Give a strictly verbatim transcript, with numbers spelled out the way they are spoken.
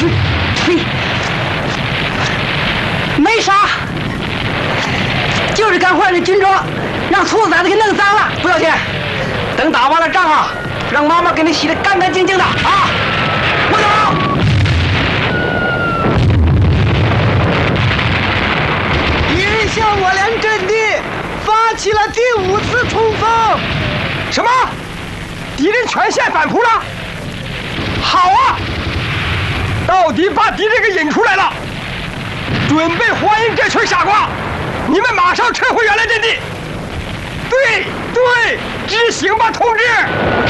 没啥，就是干坏了军装，让兔崽子给弄脏了，不要钱。等打完了仗啊，让妈妈给你洗得干干净净的啊！我走。敌人向我连阵地发起了第五次冲锋。什么？敌人全线反扑了？好啊！到底把敌人给引出来了。准备欢迎这群傻瓜！你们马上撤回原来阵地。对对，执行吧，同志！